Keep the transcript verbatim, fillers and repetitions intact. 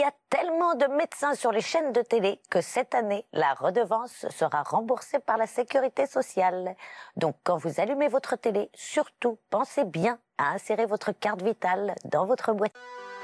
a tellement de médecins sur les chaînes de télé que cette année, la redevance sera remboursée par la sécurité sociale. Donc quand vous allumez votre télé, surtout pensez bien à insérer votre carte vitale dans votre boîtier.